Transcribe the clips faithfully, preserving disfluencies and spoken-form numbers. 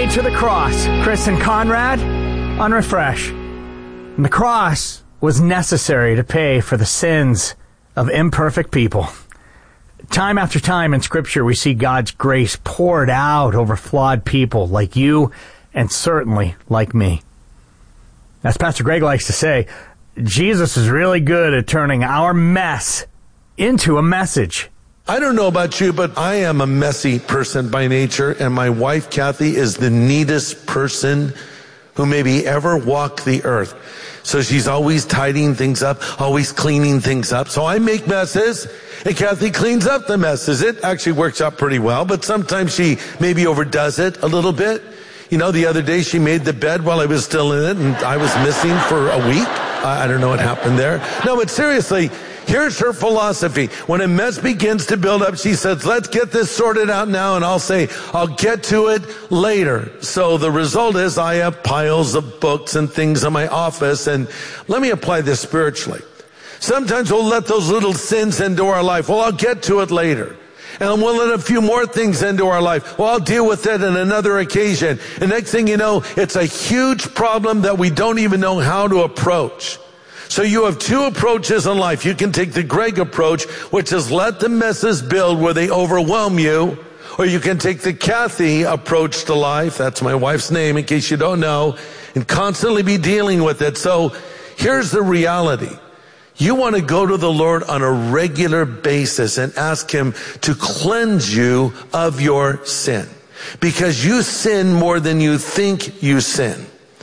way to the cross. Chris and Conrad on Refresh. And the cross was necessary to pay for the sins of imperfect people. Time after time in Scripture, we see God's grace poured out over flawed people like you and certainly like me. As Pastor Greg likes to say, Jesus is really good at turning our mess into a message. I don't know about you, but I am a messy person by nature, and my wife, Kathy, is the neatest person who maybe ever walked the earth. So she's always tidying things up, always cleaning things up. So I make messes, and Kathy cleans up the messes. It actually works out pretty well, but sometimes she maybe overdoes it a little bit. You know, the other day she made the bed while I was still in it, and I was missing for a week. I don't know what happened there. No, but seriously, here's her philosophy. When a mess begins to build up, she says, let's get this sorted out now. And I'll say, I'll get to it later. So the result is I have piles of books and things in my office. And let me apply this spiritually. Sometimes we'll let those little sins into our life. Well, I'll get to it later. And we'll let a few more things into our life. Well, I'll deal with it on another occasion. And next thing you know, it's a huge problem that we don't even know how to approach. So you have two approaches in life. You can take the Greg approach, which is let the messes build where they overwhelm you. Or you can take the Kathy approach to life. That's my wife's name, in case you don't know. And constantly be dealing with it. So here's the reality. You want to go to the Lord on a regular basis and ask Him to cleanse you of your sin. Because you sin more than you think you sin.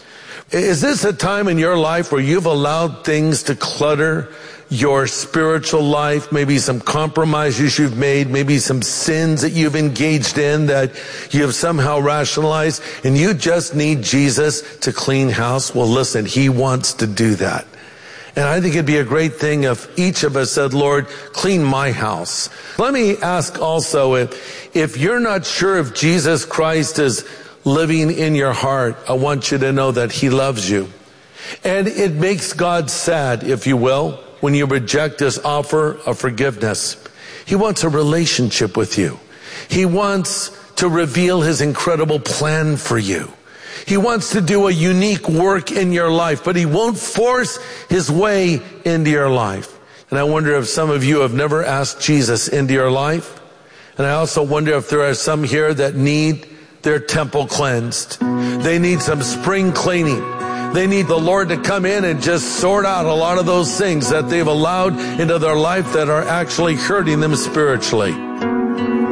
Is this a time in your life where you've allowed things to clutter your spiritual life? Maybe some compromises you've made, maybe some sins that you've engaged in that you have somehow rationalized, and you just need Jesus to clean house? Well, listen, He wants to do that. And I think it'd be a great thing if each of us said, Lord, clean my house. Let me ask also, if, if you're not sure if Jesus Christ is living in your heart, I want you to know that He loves you. And it makes God sad, if you will, when you reject His offer of forgiveness. He wants a relationship with you. He wants to reveal His incredible plan for you. He wants to do a unique work in your life, but He won't force His way into your life. And I wonder if some of you have never asked Jesus into your life. And I also wonder if there are some here that need their temple cleansed. They need some spring cleaning. They need the Lord to come in and just sort out a lot of those things that they've allowed into their life that are actually hurting them spiritually.